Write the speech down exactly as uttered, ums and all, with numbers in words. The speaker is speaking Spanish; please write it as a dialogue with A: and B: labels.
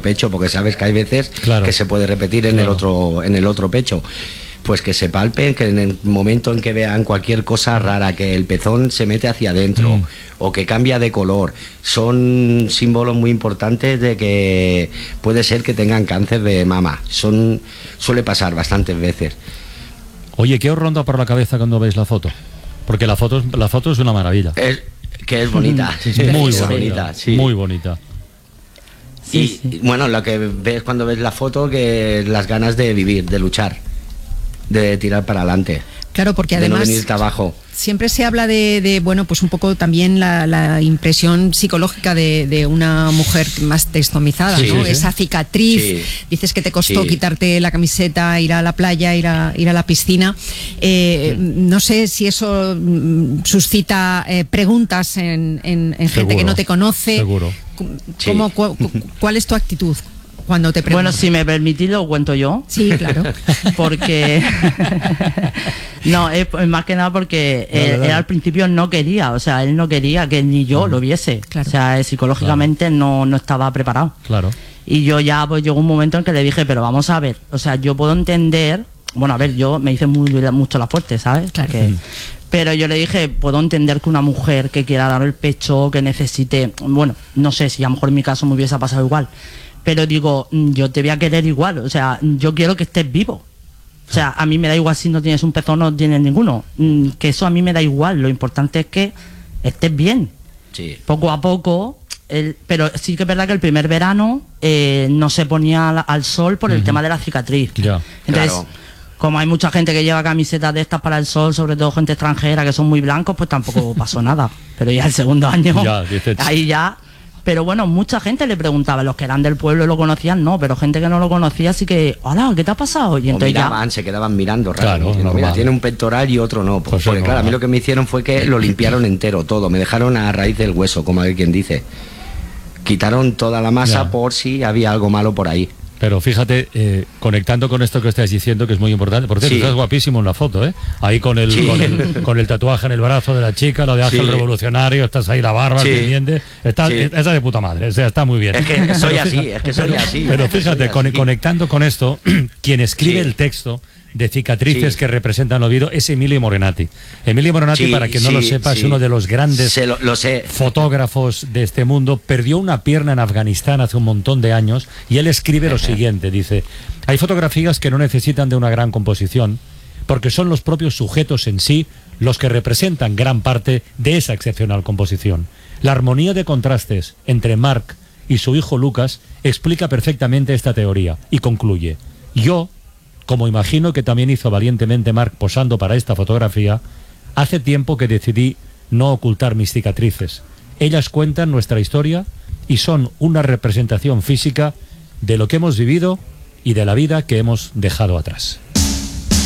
A: pecho, porque sabes que hay veces
B: claro.
A: que se puede repetir en
B: claro.
A: el otro en el otro pecho. Pues que se palpen, que en el momento en que vean cualquier cosa rara, que el pezón se mete hacia adentro mm. o que cambia de color, son símbolos muy importantes de que puede ser que tengan cáncer de mama. Son suele pasar bastantes veces.
B: Oye, ¿qué os ronda por la cabeza cuando veis la foto? Porque la foto, la foto es una maravilla.
A: Es, que es bonita.
B: Sí, sí, muy bonita,
A: bonita sí.
B: muy bonita.
A: Sí, y sí. bueno, lo que ves cuando ves la foto, que las ganas de vivir, de luchar, de tirar para adelante.
C: Claro, porque además
A: de no venirte abajo.
C: Siempre se habla de, de bueno, pues un poco también la, la impresión psicológica de, de una mujer más testomizada, sí, ¿no? Sí, esa cicatriz, sí. Dices que te costó sí. quitarte la camiseta, ir a la playa, ir a, ir a la piscina. Eh, sí. No sé si eso suscita eh, preguntas en, en, en gente que no te conoce.
B: Seguro.
C: ¿Cómo, sí. cu, cu, ¿Cuál es tu actitud cuando te preguntan?
D: Bueno, si me permitís lo cuento yo.
C: Sí, claro.
D: Porque no, es más que nada porque dale, él, dale. él al principio no quería, o sea, él no quería que ni yo uh-huh. lo viese. Claro. O sea, psicológicamente claro. no, no estaba preparado.
B: Claro.
D: Y yo ya pues llegó un momento en que le dije, pero vamos a ver, o sea, yo puedo entender, bueno, a ver, yo me hice muy, mucho la fuerte, ¿sabes?
C: Claro.
D: Que, pero yo le dije, puedo entender que una mujer que quiera dar el pecho, que necesite, bueno, no sé si a lo mejor en mi caso me hubiese pasado igual, pero digo, yo te voy a querer igual, o sea, yo quiero que estés vivo. O sea, a mí me da igual si no tienes un pezón o no tienes ninguno, que eso a mí me da igual, lo importante es que estés bien.
A: Sí.
D: Poco a poco, el, pero sí que es verdad que el primer verano eh, no se ponía al, al sol por el uh-huh. tema de la cicatriz.
B: Yeah.
D: Entonces,
A: claro.
D: como hay mucha gente que lleva camisetas de estas para el sol, sobre todo gente extranjera que son muy blancos, pues tampoco pasó nada. Pero ya el segundo año,
B: ya,
D: ahí ya... Pero bueno, mucha gente le preguntaba, los que eran del pueblo y lo conocían, no, pero gente que no lo conocía sí que, hola, ¿qué te ha pasado? Y entonces
A: o miraban,
D: ya...
A: se quedaban mirando, raro.
B: Claro,
A: Mira, tiene un pectoral y otro no. Pues porque claro, a mí lo que me hicieron fue que lo limpiaron entero, todo. Me dejaron a raíz del hueso, como hay quien dice. Quitaron toda la masa ya. por si había algo malo por ahí.
B: Pero fíjate, eh, conectando con esto que estás diciendo, que es muy importante, porque sí. estás guapísimo en la foto, ¿eh? Ahí con el, sí. con el con el tatuaje en el brazo de la chica, lo de Ángel sí. Revolucionario, estás ahí la barba, sí. el pendiente, está, sí. esa de puta madre, o sea, está muy bien.
A: Es que soy pero, así, es que soy
B: pero,
A: así.
B: Pero fíjate, con,
A: así.
B: conectando con esto, quien escribe sí. el texto de cicatrices sí. que representan el Oviedo es Emilio Morenati. Emilio Morenati, sí, para quien no sí, lo sepa, sí. es uno de los grandes
A: lo, lo sé.
B: fotógrafos de este mundo. Perdió una pierna en Afganistán hace un montón de años y él escribe lo siguiente, dice: hay fotografías que no necesitan de una gran composición porque son los propios sujetos en sí los que representan gran parte de esa excepcional composición. La armonía de contrastes entre Marc y su hijo Lucas explica perfectamente esta teoría y concluye: yo, como imagino que también hizo valientemente Marc posando para esta fotografía, hace tiempo que decidí no ocultar mis cicatrices. Ellas cuentan nuestra historia y son una representación física de lo que hemos vivido y de la vida que hemos dejado atrás.